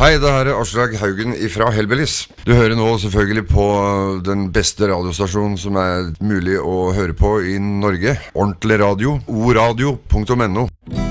Hei, det her Aslak Haugen ifra Hellbillies. Du hører nå selvfølgelig på den beste radiostasjonen som mulig å høre på i Norge. Ordentlig radio, oradio.no.